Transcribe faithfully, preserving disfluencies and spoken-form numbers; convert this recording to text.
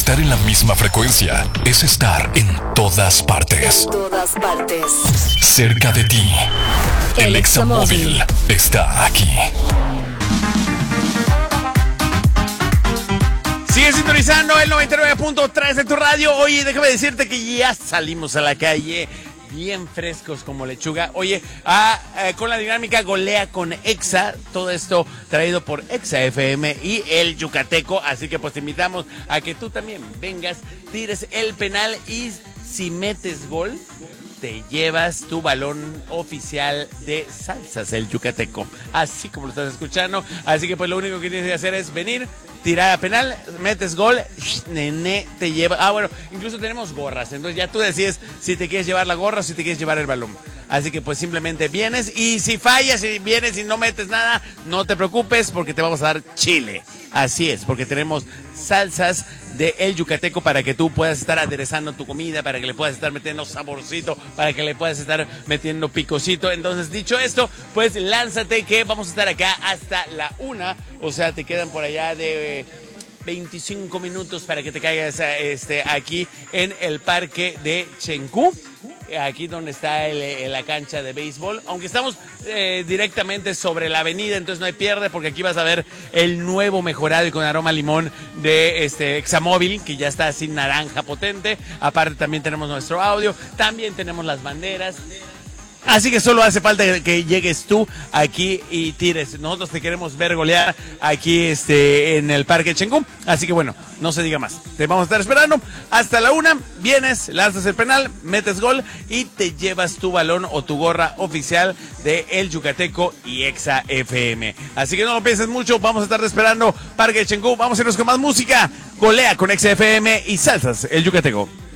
Estar en la misma frecuencia es estar en todas partes. En todas partes. Cerca de ti. El, El Examóvil está aquí. Sigue sintonizando el noventa y nueve punto tres de tu radio. Oye, déjame decirte que ya salimos a la calle bien frescos como lechuga. Oye, ah, eh, con la dinámica Golea con Exa, todo esto traído por Exa F M y el Yucateco. Así que pues te invitamos a que tú también vengas, tires el penal y si metes gol, te llevas tu balón oficial de salsas, el Yucateco. Así como lo estás escuchando. Así que pues lo único que tienes que hacer es venir, tirar a penal, metes gol, nene, te lleva. Ah, bueno, incluso tenemos gorras. Entonces ya tú decides si te quieres llevar la gorra o si te quieres llevar el balón. Así que pues simplemente vienes y si fallas y vienes y no metes nada, no te preocupes porque te vamos a dar chile. Así es, porque tenemos salsas de El Yucateco para que tú puedas estar aderezando tu comida, para que le puedas estar metiendo saborcito, para que le puedas estar metiendo picocito. Entonces, dicho esto, pues lánzate que vamos a estar acá hasta la una. O sea, te quedan por allá de veinticinco minutos para que te caigas este, aquí en el parque de Chencú. Aquí donde está el, el, la cancha de béisbol, aunque estamos eh, directamente sobre la avenida, entonces no hay pierde porque aquí vas a ver el nuevo mejorado y con aroma a limón de este Examóvil, que ya está así naranja potente. Aparte también tenemos nuestro audio, también tenemos las banderas. Así que solo hace falta que llegues tú aquí y tires. Nosotros te queremos ver golear aquí este, en el Parque Chencú. Así que bueno, no se diga más. Te vamos a estar esperando hasta la una. Vienes, lanzas el penal, metes gol y te llevas tu balón o tu gorra oficial de El Yucateco y Exa F M. Así que no lo pienses mucho. Vamos a estar esperando Parque Chencú. Vamos a irnos con más música. Golea con Exa F M y salsas El Yucateco.